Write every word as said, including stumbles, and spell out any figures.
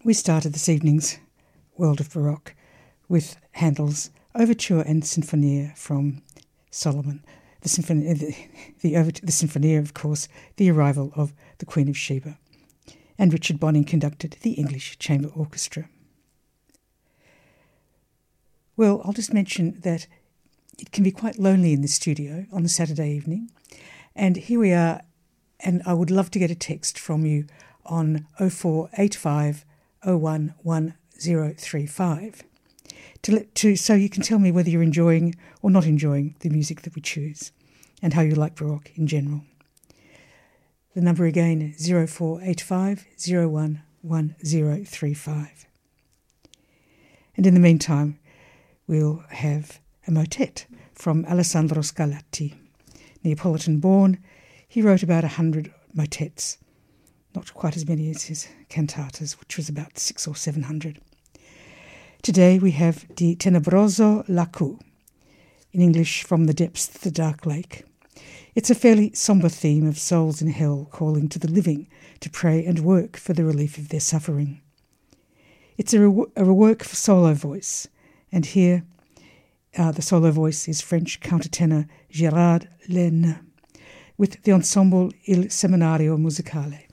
We started this evening's World of Baroque with Handel's Overture and Sinfonia from Solomon. The Sinfonia, the, the, the Sinfonia, of course, the arrival of the Queen of Sheba. And Richard Bonning conducted the English Chamber Orchestra. Well, I'll just mention that it can be quite lonely in the studio on a Saturday evening. And here we are, and I would love to get a text from you on oh four eight five oh one one oh three five to, let, to so you can tell me whether you're enjoying or not enjoying the music that we choose and how you like Baroque in general. The number again is oh four eight five oh one one oh three five. And in the meantime, we'll have a motet from Alessandro Scarlatti. Neapolitan born, he wrote about a hundred motets, not quite as many as his cantatas, which was about six or seven hundred. Today we have Di Tenebroso Lacou, in English, From the Depths of the Dark Lake. It's a fairly sombre theme of souls in hell calling to the living to pray and work for the relief of their suffering. It's a, re- a rework for solo voice, and here uh, the solo voice is French countertenor Gérard Laine with the ensemble Il Seminario Musicale.